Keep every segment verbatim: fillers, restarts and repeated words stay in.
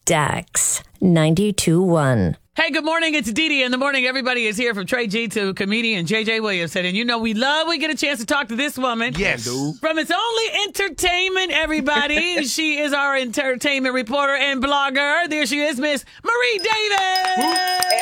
Dax ninety-two point one. Hey, good morning. It's Dee Dee in the morning. Everybody is here from Trey G to comedian J J Williamson. And you know we love we get a chance to talk to this woman. Yes. From It's Only Entertainment, everybody. She is our entertainment reporter and blogger. There she is, Miss Marie Davis.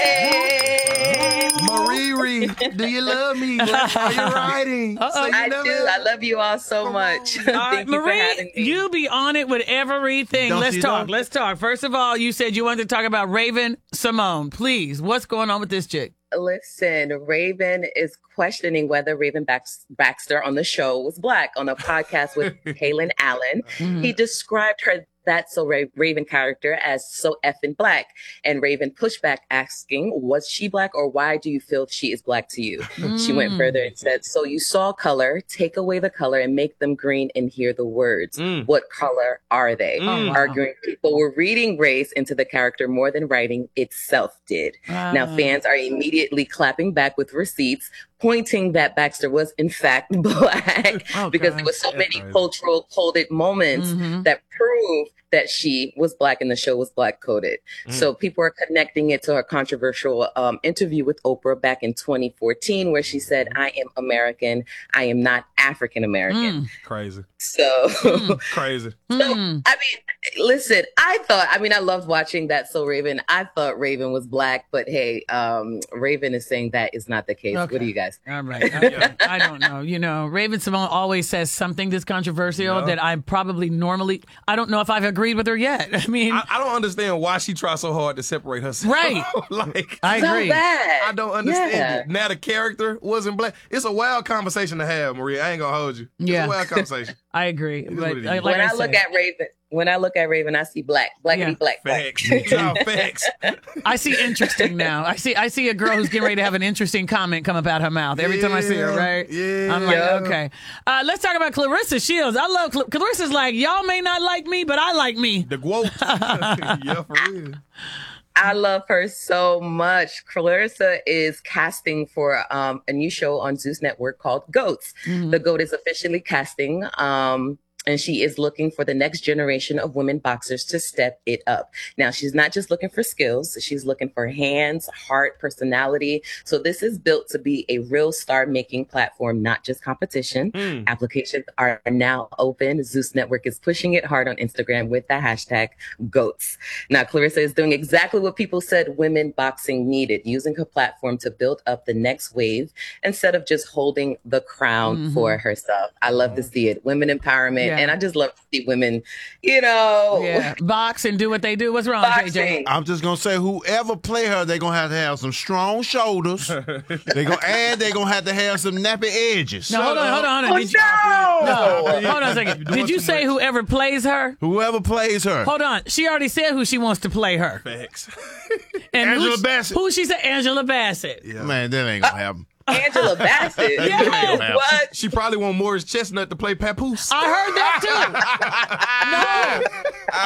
Hey. Marie, do you love me? What are you writing? Uh-oh. So you I never- do. I love you all so much. All Thank right, you for having Marie, me. you be on it with everything. Don't Let's you talk. know? Let's talk. First of all, you said you wanted to talk about Raven Simone. Please, what's going on with this chick? Listen, Raven is questioning whether Raven Bax- Baxter on the show was black. On a podcast with Kaylin Allen, Mhm. he described her That's So Ra- Raven character as so effing black. And Raven pushed back asking, was she black or why do you feel she is black to you? She went Mm. further and said, so you saw color, take away the color and make them green and hear the words. Mm. What color are they? Oh, wow. Arguing people were reading race into the character more than writing itself did. Now, Ah. fans are immediately clapping back with receipts, pointing that Baxter was in fact black Oh, because God. there were so That's many crazy. cultural coded moments Mhm. that prove that she was black and the show was black coded. Mm. So people are connecting it to her controversial um, interview with Oprah back in twenty fourteen, where she said, I am American. I am not African American. Mm. Crazy. So, Mm. Crazy. so, Mm. I mean, listen, I thought, I mean, I loved watching That So Raven. I thought Raven was black, but hey, um, Raven is saying that is not the case. Okay. What do you guys? All right. I, I don't know. You know, Raven Simone always says something that's controversial Yeah. that I probably normally, I don't know if I've agreed with her yet. I mean, I, I don't understand why she tries so hard to separate herself. Right. like, I So agree. bad. I don't understand Yeah. it. Now the character wasn't black. It's a wild conversation to have, Maria. I ain't gonna hold you. It's Yeah. a wild conversation. I agree. is But what it is. like when I, I look said, at Raven, when I look at Raven, I see black, blackity Yeah. black, black. Facts. Child, facts. I see interesting now. I see I see a girl who's getting ready to have an interesting comment come up out her mouth every time I see her, Yeah, right? yeah. I'm like, Yeah. okay. Uh, let's talk about Clarissa Shields. I love Cl- Clarissa's like, y'all may not like me, but I like me. The quote. Yeah, for real. I love her so much. Clarissa is casting for um, a new show on Zeus Network called Goats. Mhm. The Goat is officially casting, um, and she is looking for the next generation of women boxers to step it up. Now, she's not just looking for skills. She's looking for hands, heart, personality. So this is built to be a real star-making platform, not just competition. Mm. Applications are now open. Zeus Network is pushing it hard on Instagram with the hashtag GOATS. Now, Clarissa is doing exactly what people said women boxing needed, using her platform to build up the next wave instead of just holding the crown Mhm. for herself. I love to see it. Women empowerment. Yeah. And I just love to see women, you know, Yeah, box and do what they do. What's wrong, J J? boxing. I'm just gonna say, whoever play her, they're gonna have to have some strong shoulders. They gonna and they're gonna have to have some nappy edges. No, hold on, hold on, hold on. Oh, Did you, no! no, hold on a second. Did you say whoever plays her? Whoever plays her. Hold on. She already said who she wants to play her. Facts. And Angela who's- Bassett. Who she said? Angela Bassett. Yeah. Man, that ain't gonna happen. Angela Bassett. Yeah. What? She probably want Morris Chestnut to play Papoose. I heard that too. No.